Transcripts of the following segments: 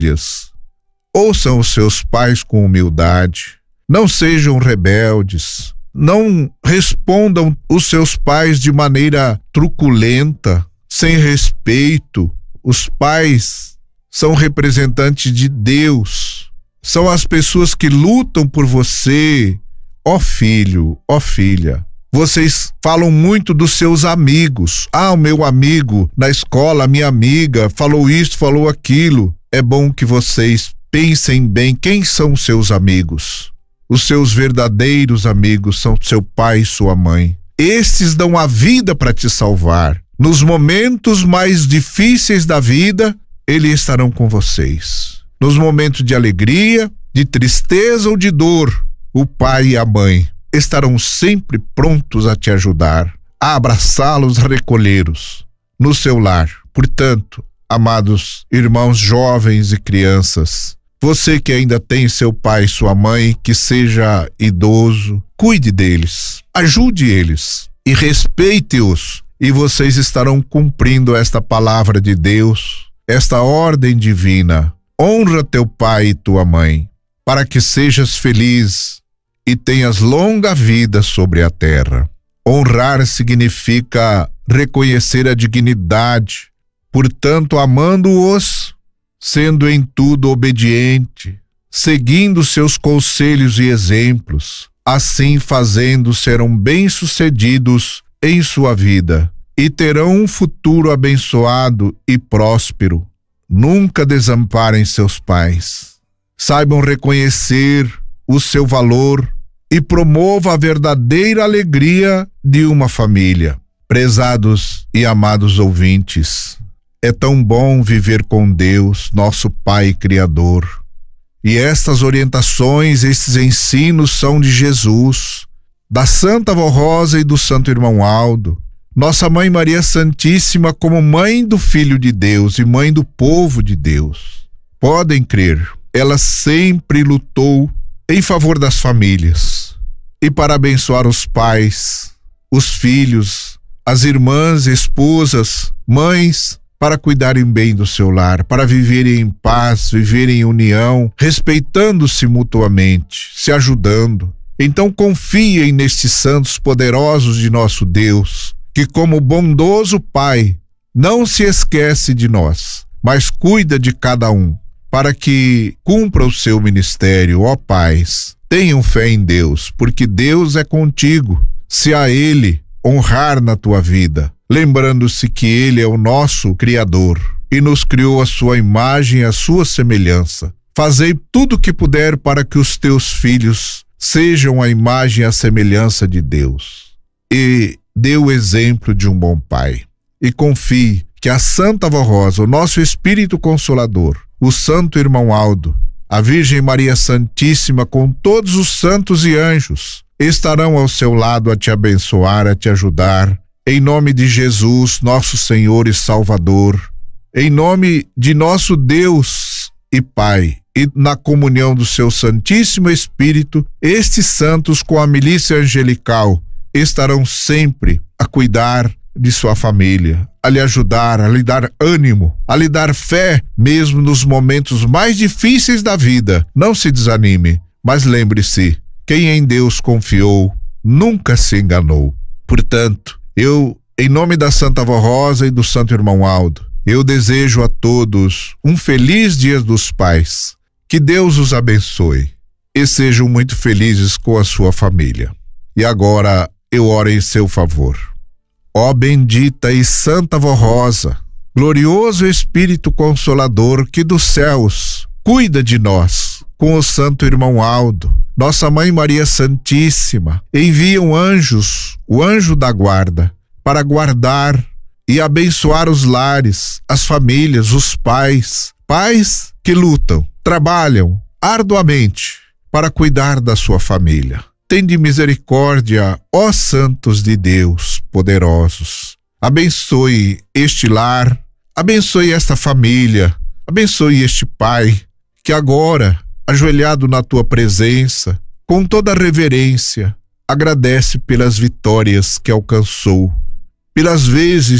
Ouçam os seus pais com humildade. Não sejam rebeldes. Não respondam os seus pais de maneira truculenta, sem respeito. Os pais são representantes de Deus. São as pessoas que lutam por você. Ó filho, ó filha. Vocês falam muito dos seus amigos. Ah, o meu amigo na escola, a minha amiga, falou isso, falou aquilo. É bom que vocês pensem bem quem são os seus amigos. Os seus verdadeiros amigos são seu pai e sua mãe. Estes dão a vida para te salvar. Nos momentos mais difíceis da vida, eles estarão com vocês. Nos momentos de alegria, de tristeza ou de dor, o pai e a mãe estarão sempre prontos a te ajudar, a abraçá-los, a recolhê-los no seu lar. Portanto, amados irmãos jovens e crianças, você que ainda tem seu pai e sua mãe, que seja idoso, cuide deles, ajude eles e respeite-os, e vocês estarão cumprindo esta palavra de Deus, esta ordem divina. Honra teu pai e tua mãe, para que sejas feliz e tenhas longa vida sobre a terra. Honrar significa reconhecer a dignidade, portanto, amando-os, sendo em tudo obediente, seguindo seus conselhos e exemplos. Assim fazendo, serão bem-sucedidos em sua vida e terão um futuro abençoado e próspero. Nunca desamparem seus pais. Saibam reconhecer o seu valor e promova a verdadeira alegria de uma família. Prezados e amados ouvintes, é tão bom viver com Deus, nosso Pai Criador. E estas orientações, estes ensinos são de Jesus, da Santa Vó Rosa e do Santo Irmão Aldo, Nossa Mãe Maria Santíssima como mãe do Filho de Deus e mãe do povo de Deus. Podem crer, ela sempre lutou em favor das famílias e para abençoar os pais, os filhos, as irmãs, esposas, mães, para cuidarem bem do seu lar, para viverem em paz, viverem em união, respeitando-se mutuamente, se ajudando. Então confiem nestes santos poderosos de nosso Deus, que como bondoso Pai, não se esquece de nós, mas cuida de cada um, para que cumpra o seu ministério. Ó pais, tenham fé em Deus, porque Deus é contigo, se a Ele honrar na tua vida, lembrando-se que Ele é o nosso Criador e nos criou a sua imagem e a sua semelhança. Fazei tudo o que puder para que os teus filhos sejam a imagem e a semelhança de Deus. E dê o exemplo de um bom pai. E confie que a Santa Vó Rosa, o nosso Espírito Consolador, o Santo Irmão Aldo, a Virgem Maria Santíssima com todos os santos e anjos estarão ao seu lado a te abençoar, a te ajudar. Em nome de Jesus, nosso Senhor e Salvador, em nome de nosso Deus e Pai, e na comunhão do seu Santíssimo Espírito, estes santos com a milícia angelical estarão sempre a cuidar de sua família, a lhe ajudar, a lhe dar ânimo, a lhe dar fé, mesmo nos momentos mais difíceis da vida. Não se desanime, mas lembre-se, quem em Deus confiou nunca se enganou. Portanto, eu, em nome da Santa Vó Rosa e do Santo Irmão Aldo, eu desejo a todos um feliz Dia dos Pais. Que Deus os abençoe e sejam muito felizes com a sua família. E agora eu oro em seu favor. Ó bendita e Santa Vó Rosa, glorioso Espírito Consolador que dos céus cuida de nós, com o Santo Irmão Aldo, Nossa Mãe Maria Santíssima, enviam anjos, o anjo da guarda, para guardar e abençoar os lares, as famílias, os pais que lutam, trabalham arduamente para cuidar da sua família. Tende misericórdia, ó santos de Deus poderosos. Abençoe este lar, abençoe esta família, abençoe este pai, que agora, ajoelhado na tua presença, com toda reverência, agradece pelas vitórias que alcançou, pelas vezes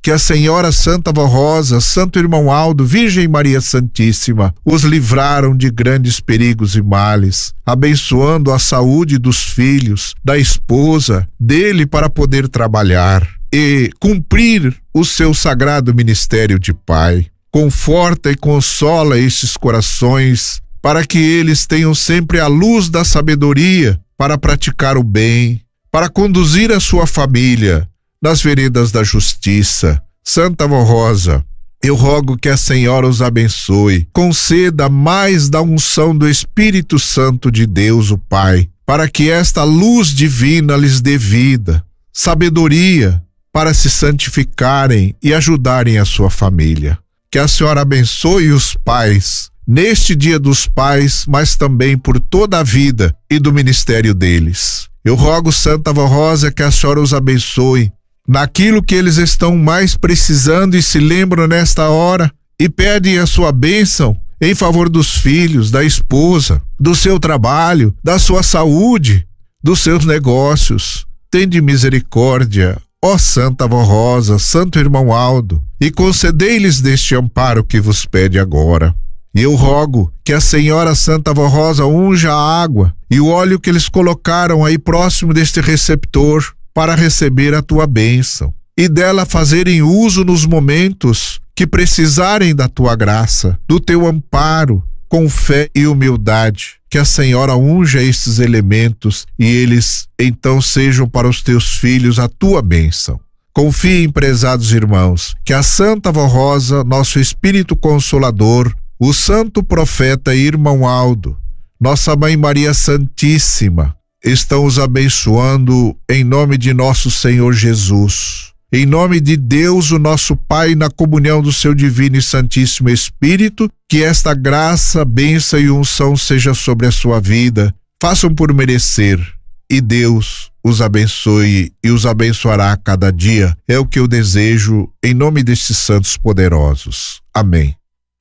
que a Senhora Santa Vó Rosa, Santo Irmão Aldo, Virgem Maria Santíssima, os livraram de grandes perigos e males, abençoando a saúde dos filhos, da esposa, dele para poder trabalhar e cumprir o seu sagrado ministério de pai. Conforta e consola estes corações para que eles tenham sempre a luz da sabedoria para praticar o bem, para conduzir a sua família nas veredas da justiça. Santa Vó Rosa, eu rogo que a Senhora os abençoe, conceda mais da unção do Espírito Santo de Deus, o Pai, para que esta luz divina lhes dê vida, sabedoria para se santificarem e ajudarem a sua família. Que a Senhora abençoe os pais neste Dia dos Pais, mas também por toda a vida e do ministério deles. Eu rogo, Santa Vó Rosa, que a Senhora os abençoe naquilo que eles estão mais precisando e se lembram nesta hora e pedem a sua bênção em favor dos filhos, da esposa, do seu trabalho, da sua saúde, dos seus negócios. Tende misericórdia, ó Santa Vó Rosa, Santo Irmão Aldo, e concedei-lhes deste amparo que vos pede agora. E eu rogo que a Senhora Santa Vó Rosa unja a água e o óleo que eles colocaram aí próximo deste receptor para receber a tua bênção e dela fazerem uso nos momentos que precisarem da tua graça, do teu amparo, com fé e humildade. Que a Senhora unja estes elementos e eles então sejam para os teus filhos a tua bênção. Confiem, prezados irmãos, que a Santa Vó Rosa, nosso Espírito Consolador, o Santo Profeta Irmão Aldo, Nossa Mãe Maria Santíssima, estão os abençoando em nome de nosso Senhor Jesus. Em nome de Deus, o nosso Pai, na comunhão do seu Divino e Santíssimo Espírito, que esta graça, bênção e unção seja sobre a sua vida. Façam por merecer, e Deus os abençoe e os abençoará a cada dia. É o que eu desejo, em nome destes santos poderosos. Amém.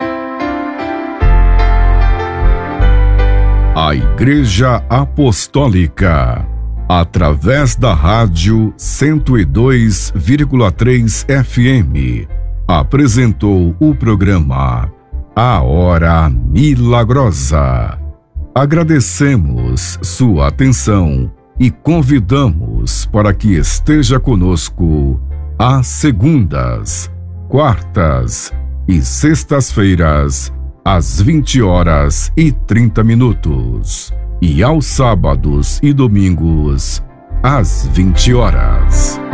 A Igreja Apostólica, através da rádio 102,3 FM, apresentou o programa A Hora Milagrosa. Agradecemos sua atenção e convidamos para que esteja conosco às segundas, quartas e sextas-feiras, às 20h30 e aos sábados e domingos, às 20h.